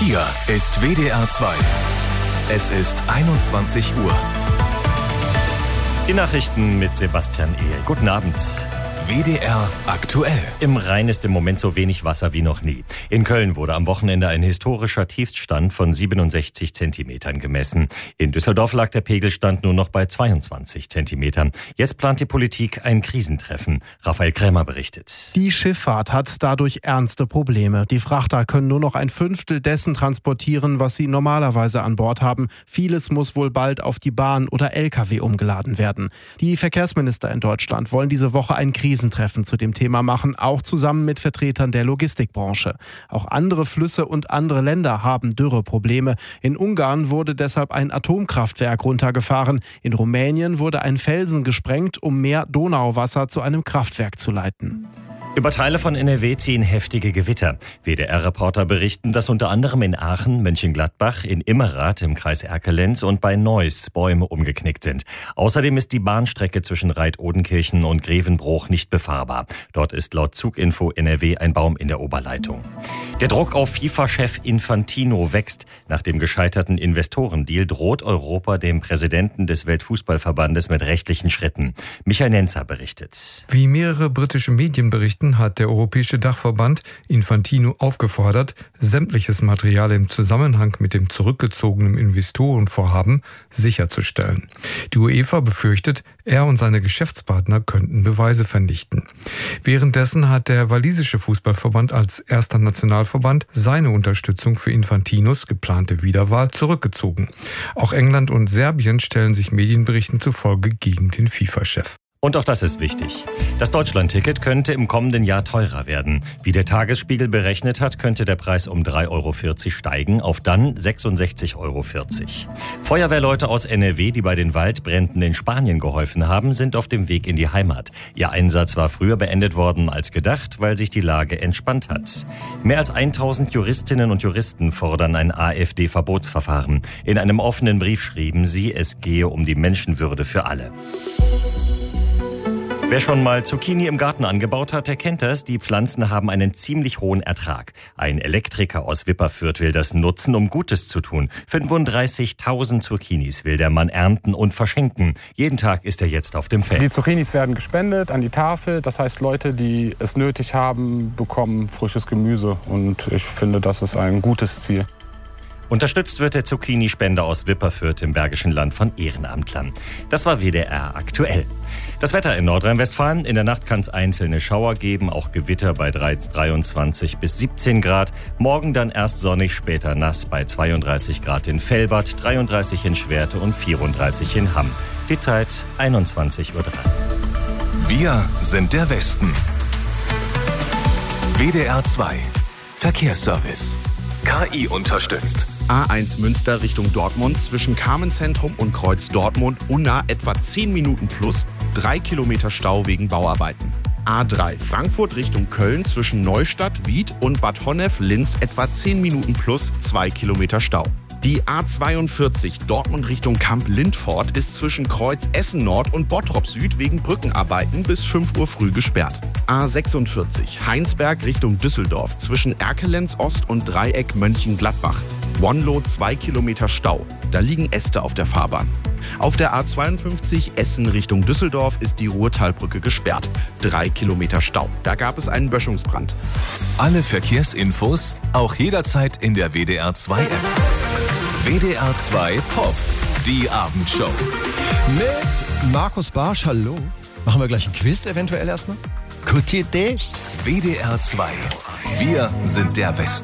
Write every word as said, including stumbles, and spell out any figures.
Hier ist W D R zwei. Es ist einundzwanzig Uhr. Die Nachrichten mit Sebastian Ehl. Guten Abend. W D R aktuell. Im Rhein ist im Moment so wenig Wasser wie noch nie. In Köln wurde am Wochenende ein historischer Tiefstand von siebenundsechzig Zentimetern gemessen. In Düsseldorf lag der Pegelstand nur noch bei zweiundzwanzig Zentimetern. Jetzt plant die Politik ein Krisentreffen. Raphael Krämer berichtet. Die Schifffahrt hat dadurch ernste Probleme. Die Frachter können nur noch ein Fünftel dessen transportieren, was sie normalerweise an Bord haben. Vieles muss wohl bald auf die Bahn oder L K W umgeladen werden. Die Verkehrsminister in Deutschland wollen diese Woche ein Krisentreffen Krisentreffen zu dem Thema machen, auch zusammen mit Vertretern der Logistikbranche. Auch andere Flüsse und andere Länder haben Dürreprobleme. In Ungarn wurde deshalb ein Atomkraftwerk runtergefahren. In Rumänien wurde ein Felsen gesprengt, um mehr Donauwasser zu einem Kraftwerk zu leiten. Über Teile von N R W ziehen heftige Gewitter. W D R-Reporter berichten, dass unter anderem in Aachen, Mönchengladbach, in Immerath im Kreis Erkelenz und bei Neuss Bäume umgeknickt sind. Außerdem ist die Bahnstrecke zwischen Reit-Odenkirchen und Grevenbroich nicht befahrbar. Dort ist laut Zuginfo N R W ein Baum in der Oberleitung. Der Druck auf FIFA-Chef Infantino wächst. Nach dem gescheiterten Investorendeal droht Europa dem Präsidenten des Weltfußballverbandes mit rechtlichen Schritten. Michael Nenzer berichtet. Wie mehrere britische Medien berichten, hat der Europäische Dachverband Infantino aufgefordert, sämtliches Material im Zusammenhang mit dem zurückgezogenen Investorenvorhaben sicherzustellen. Die UEFA befürchtet, er und seine Geschäftspartner könnten Beweise vernichten. Währenddessen hat der walisische Fußballverband als erster Nationalverband seine Unterstützung für Infantinos geplante Wiederwahl zurückgezogen. Auch England und Serbien stellen sich Medienberichten zufolge gegen den FIFA-Chef. Und auch das ist wichtig. Das Deutschland-Ticket könnte im kommenden Jahr teurer werden. Wie der Tagesspiegel berechnet hat, könnte der Preis um drei Euro vierzig steigen, auf dann sechsundsechzig Euro vierzig. Feuerwehrleute aus N R W, die bei den Waldbränden in Spanien geholfen haben, sind auf dem Weg in die Heimat. Ihr Einsatz war früher beendet worden als gedacht, weil sich die Lage entspannt hat. Mehr als tausend Juristinnen und Juristen fordern ein AfD-Verbotsverfahren. In einem offenen Brief schrieben sie, es gehe um die Menschenwürde für alle. Wer schon mal Zucchini im Garten angebaut hat, der kennt das. Die Pflanzen haben einen ziemlich hohen Ertrag. Ein Elektriker aus Wipperfürth will das nutzen, um Gutes zu tun. fünfunddreißigtausend Zucchinis will der Mann ernten und verschenken. Jeden Tag ist er jetzt auf dem Feld. Die Zucchinis werden gespendet an die Tafel. Das heißt, Leute, die es nötig haben, bekommen frisches Gemüse. Und ich finde, das ist ein gutes Ziel. Unterstützt wird der Zucchini-Spender aus Wipperfürth im Bergischen Land von Ehrenamtlern. Das war W D R aktuell. Das Wetter in Nordrhein-Westfalen. In der Nacht kann es einzelne Schauer geben, auch Gewitter bei dreiundzwanzig bis siebzehn Grad. Morgen dann erst sonnig, später nass bei zweiunddreißig Grad in Velbert, dreiunddreißig in Schwerte und vierunddreißig in Hamm. Die Zeit einundzwanzig Uhr drei. Wir sind der Westen. W D R zwei. Verkehrsservice. K I unterstützt. A eins Münster Richtung Dortmund zwischen Carmenzentrum und Kreuz Dortmund Unna etwa zehn Minuten plus, drei Kilometer Stau wegen Bauarbeiten. A drei Frankfurt Richtung Köln zwischen Neustadt, Wied und Bad Honnef-Linz etwa zehn Minuten plus, zwei Kilometer Stau. Die A zweiundvierzig Dortmund Richtung Kamp-Lindfort ist zwischen Kreuz Essen Nord und Bottrop Süd wegen Brückenarbeiten bis fünf Uhr früh gesperrt. A sechsundvierzig Heinsberg Richtung Düsseldorf zwischen Erkelenz Ost und Dreieck Mönchengladbach. One-Low zwei Kilometer Stau. Da liegen Äste auf der Fahrbahn. Auf der A zweiundfünfzig Essen Richtung Düsseldorf ist die Ruhrtalbrücke gesperrt. Drei Kilometer Stau. Da gab es einen Böschungsbrand. Alle Verkehrsinfos auch jederzeit in der W D R zwei App. W D R zwei Pop, die Abendshow. Mit Markus Barsch, hallo. Machen wir gleich ein Quiz eventuell erstmal? Gute Idee. W D R zwei. Wir sind der Westen.